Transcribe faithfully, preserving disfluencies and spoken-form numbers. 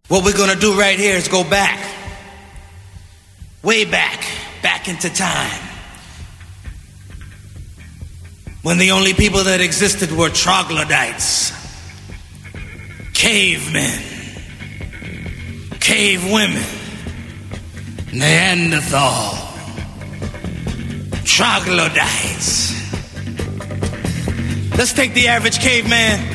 What we're gonna do right here is go back, way back, back into time, when the only people that existed were troglodytes, cavemen, cave women, Neanderthal, troglodytes. Let's take the average caveman